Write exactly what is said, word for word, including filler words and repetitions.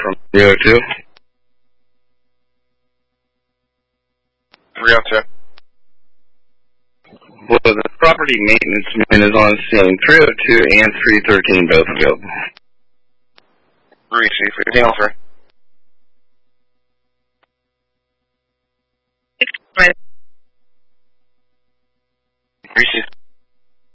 from three oh two. three oh two. Well, the property maintenance man is on scene. three oh two and three thirteen both available. three, Chief. fifteen oh three.